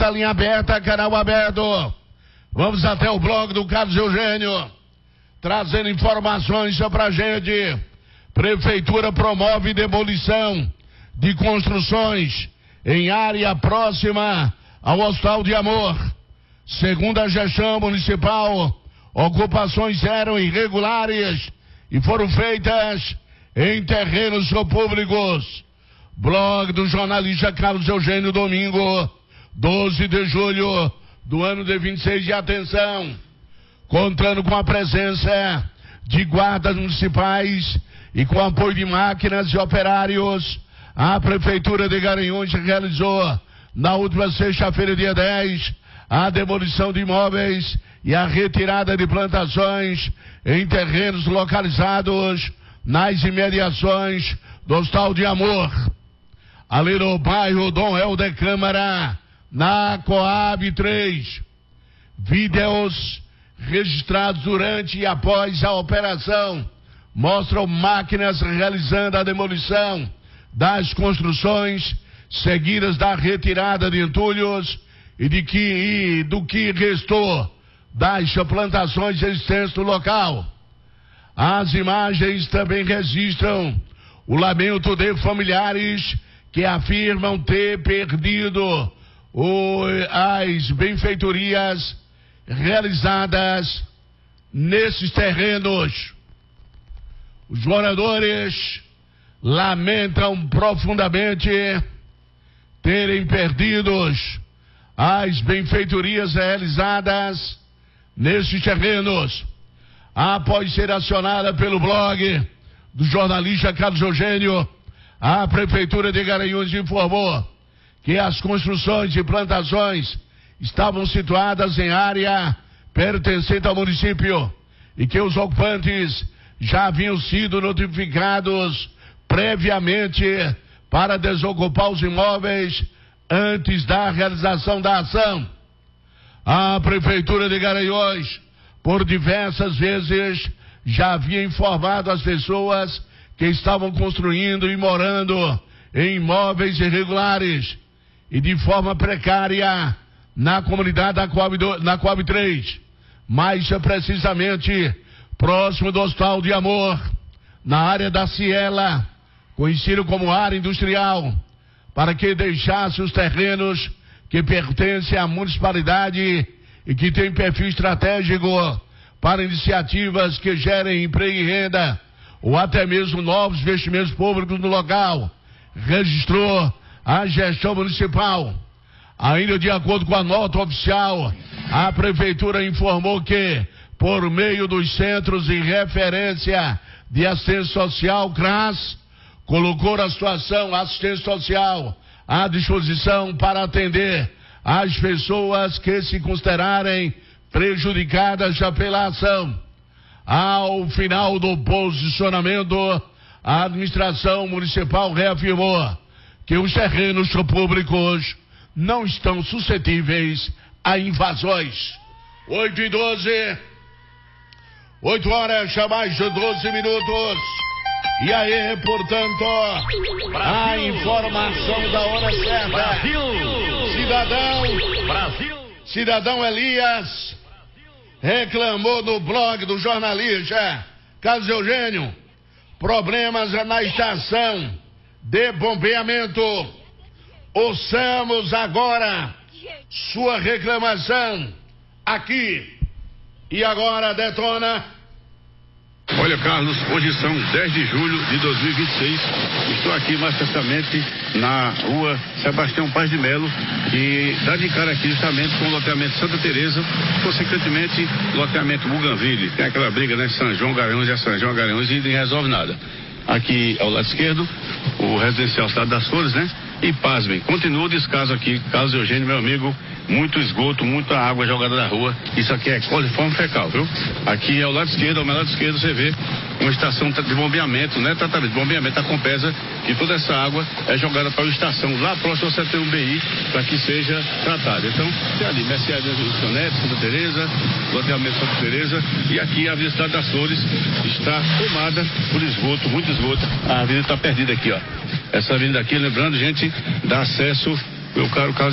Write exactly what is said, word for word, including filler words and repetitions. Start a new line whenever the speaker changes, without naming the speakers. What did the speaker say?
a linha aberta, canal aberto. Vamos até o blog do Carlos Eugênio, trazendo informações sobre a gente. Prefeitura promove demolição de construções em área próxima ao Hospital de Amor. Segundo a gestão municipal, ocupações eram irregulares e foram feitas em terrenos públicos. Blog do jornalista Carlos Eugênio, domingo, doze de julho do ano de vinte e seis. E atenção, contando com a presença de guardas municipais e com apoio de máquinas e operários, a Prefeitura de Garanhuns realizou na última sexta-feira, dia dez, a demolição de imóveis e a retirada de plantações em terrenos localizados nas imediações do Hospital de Amor, ali no bairro Dom Helder Câmara, na Coab três. Vídeos registrados durante e após a operação mostram máquinas realizando a demolição das construções, seguidas da retirada de entulhos e, de que, e do que restou das plantações existentes no local. As imagens também registram o lamento de familiares que afirmam ter perdido o, as benfeitorias realizadas nesses terrenos. Os moradores lamentam profundamente terem perdido as benfeitorias realizadas nesses terrenos. Após ser acionada pelo blog do jornalista Carlos Eugênio, a Prefeitura de Garanhuns informou que as construções e plantações estavam situadas em área pertencente ao município e que os ocupantes já haviam sido notificados previamente para desocupar os imóveis antes da realização da ação. A Prefeitura de Garanhuns, por diversas vezes, já havia informado as pessoas que estavam construindo e morando em imóveis irregulares e de forma precária na comunidade da Coab, na Coab três, mais precisamente próximo do Hospital de Amor, na área da Ciela, conhecido como área industrial, para que deixasse os terrenos que pertencem à municipalidade e que tem perfil estratégico para iniciativas que gerem emprego e renda, ou até mesmo novos investimentos públicos no local, registrou a gestão municipal. Ainda de acordo com a nota oficial, a Prefeitura informou que, por meio dos Centros de Referência de Assistência Social, CRAS, colocou a situação assistência social à disposição para atender as pessoas que se considerarem prejudicadas pela ação. Ao final do posicionamento, a administração municipal reafirmou que os terrenos públicos não estão suscetíveis a invasões. oito e doze, oito horas, já mais de doze minutos. E aí, portanto, Brasil, a informação da hora certa. Brasil, cidadão, Brasil, cidadão Elias reclamou no blog do jornalista Carlos Eugênio problemas na estação de bombeamento. Ouçamos agora sua reclamação aqui. E agora, detona.
Olha, Carlos, hoje são dez de julho de dois mil e vinte e seis. Estou aqui mais precisamente na rua Sebastião Paz de Melo, e dá de cara aqui justamente com o loteamento Santa Teresa, consequentemente loteamento Bougainville. Tem aquela briga, né? São João Garanhuns e a São João Garanhuns, e não resolve nada. Aqui ao lado esquerdo, o residencial Cidade das Flores, né? E pasmem, continua o descaso aqui, Carlos Eugênio, meu amigo, muito esgoto, muita água jogada na rua. Isso aqui é coliforme fecal, viu? Aqui ao lado esquerdo, ao meu lado esquerdo, você vê uma estação de bombeamento, né? Tratamento de bombeamento, a Compesa, que toda essa água é jogada para uma estação lá próximo você tem um B I para que seja tratada. Então, tem ali Mercearia do Soneto, Santa Teresa, loteamento Santa Teresa, e aqui a Avenida Cidade das Flores está tomada por esgoto, muito esgoto. A avenida está perdida aqui, ó. Essa avenida aqui, lembrando, gente, dá acesso, meu caro Carlos